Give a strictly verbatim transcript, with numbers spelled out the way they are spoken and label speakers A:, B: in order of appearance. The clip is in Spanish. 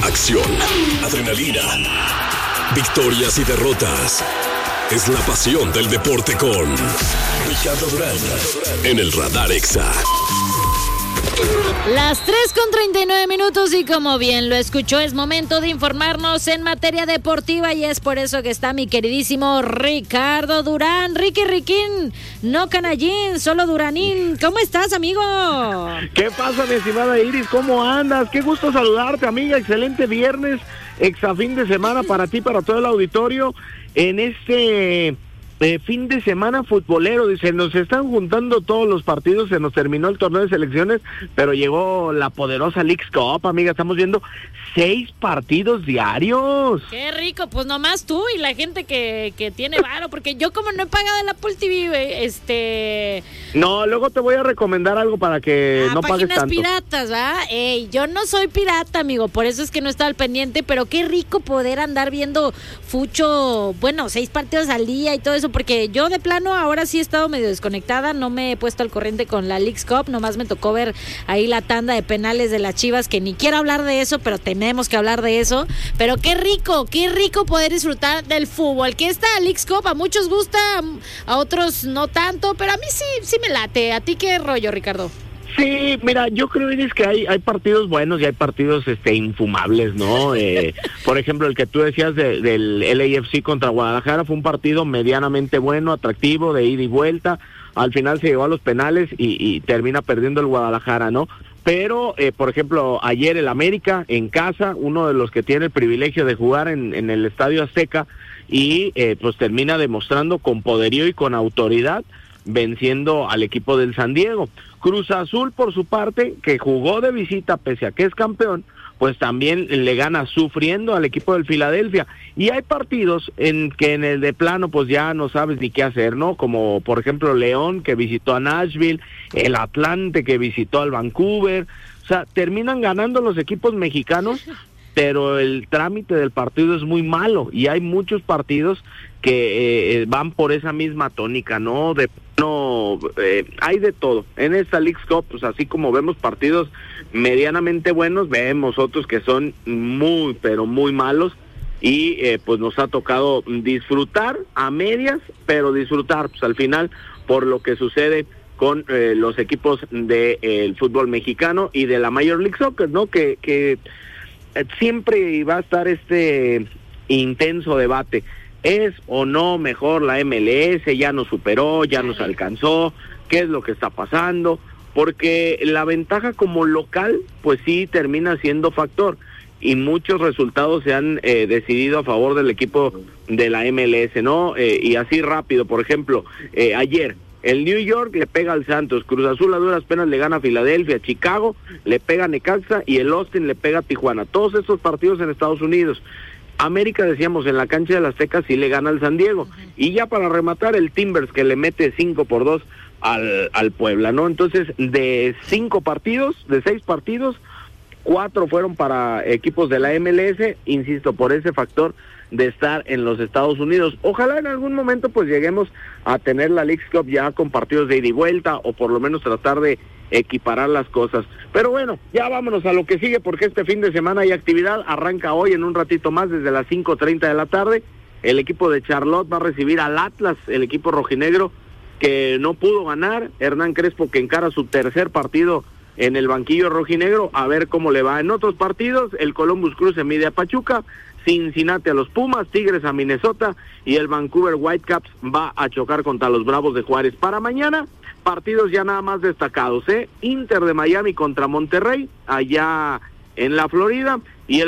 A: Acción, adrenalina, victorias y derrotas. Es la pasión del deporte con Ricardo Durán en el Radar Exa.
B: Las tres con treinta y nueve minutos y como bien lo escuchó, es momento de informarnos en materia deportiva y es por eso que está mi queridísimo Ricardo Durán. Ricky Riquín, no canallín, solo Duranín. ¿Cómo estás, amigo?
C: ¿Qué pasa, mi estimada Iris? ¿Cómo andas? Qué gusto saludarte, amiga. Excelente viernes, exa fin de semana para ti, para todo el auditorio. En este eh, fin de semana futbolero, dice, nos están juntando todos los partidos, se nos terminó el torneo de selecciones, pero llegó la poderosa Leagues Cup, amiga, estamos viendo seis partidos diarios.
B: Qué rico, pues nomás tú y la gente que, que tiene varo, porque yo como no he pagado el Apple T V, este...
C: No, luego te voy a recomendar algo para que
B: ah,
C: no pagues tanto.
B: Páginas piratas, ¿verdad? Ey, yo no soy pirata, amigo, por eso es que no estaba al pendiente, pero qué rico poder andar viendo fucho, bueno, seis partidos al día y todo eso, porque yo de plano ahora sí he estado medio desconectada, no me he puesto al corriente con la Leagues Cup, nomás me tocó ver ahí la tanda de penales de las Chivas, que ni quiero hablar de eso, pero tenemos que hablar de eso, pero qué rico, qué rico poder disfrutar del fútbol, que esta Leagues Cup a muchos gusta, a otros no tanto, pero a mí sí, sí me late. ¿A ti qué rollo, Ricardo?
C: Sí, mira, yo creo es que hay hay partidos buenos y hay partidos este infumables, ¿no? Eh, por ejemplo, el que tú decías de, del L A F C contra Guadalajara fue un partido medianamente bueno, atractivo, de ida y vuelta. Al final se llegó a los penales y, y termina perdiendo el Guadalajara, ¿no? Pero, eh, por ejemplo, ayer el América en casa, uno de los que tiene el privilegio de jugar en, en el Estadio Azteca y eh, pues termina demostrando con poderío y con autoridad, venciendo al equipo del San Diego. Cruz Azul, por su parte, que jugó de visita pese a que es campeón, pues también le gana sufriendo al equipo del Filadelfia. Y hay partidos en que en el de plano pues ya no sabes ni qué hacer, ¿no? Como por ejemplo León, que visitó a Nashville, el Atlante, que visitó al Vancouver. O sea, terminan ganando los equipos mexicanos, pero el trámite del partido es muy malo y hay muchos partidos que eh, van por esa misma tónica, ¿no? De no eh, hay de todo en esta Leagues Cup, pues así como vemos partidos medianamente buenos, vemos otros que son muy pero muy malos y eh, pues nos ha tocado disfrutar a medias, pero disfrutar pues al final por lo que sucede con eh, los equipos del de, eh, fútbol mexicano y de la Major League Soccer, ¿no? Que que siempre va a estar este intenso debate. ¿Es o no mejor la M L S? ¿Ya nos superó? ¿Ya nos alcanzó? ¿Qué es lo que está pasando? Porque la ventaja como local, pues sí termina siendo factor. Y muchos resultados se han eh, decidido a favor del equipo de la M L S, ¿no? Eh, y así rápido, por ejemplo, eh, ayer el New York le pega al Santos, Cruz Azul a duras penas le gana a Filadelfia, Chicago le pega a Necaxa y el Austin le pega a Tijuana. Todos estos partidos en Estados Unidos. América, decíamos, en la cancha de la Azteca sí le gana al San Diego. Y ya para rematar, el Timbers que le mete cinco por dos al, al Puebla, ¿no? Entonces, de cinco partidos, de seis partidos, cuatro fueron para equipos de la M L S, insisto, por ese factor de estar en los Estados Unidos. Ojalá en algún momento pues lleguemos a tener la Leagues Cup ya con partidos de ida y vuelta, o por lo menos tratar de equiparar las cosas. Pero bueno, ya vámonos a lo que sigue, porque este fin de semana hay actividad. Arranca hoy en un ratito más, desde las cinco treinta de la tarde. El equipo de Charlotte va a recibir al Atlas, el equipo rojinegro que no pudo ganar. Hernán Crespo, que encara su tercer partido en el banquillo rojinegro, a ver cómo le va. En otros partidos, el Columbus Crew se mide a Pachuca, Cincinnati a los Pumas, Tigres a Minnesota y el Vancouver Whitecaps va a chocar contra los Bravos de Juárez. Para mañana, partidos ya nada más destacados, ¿eh? Inter de Miami contra Monterrey, allá en la Florida, y el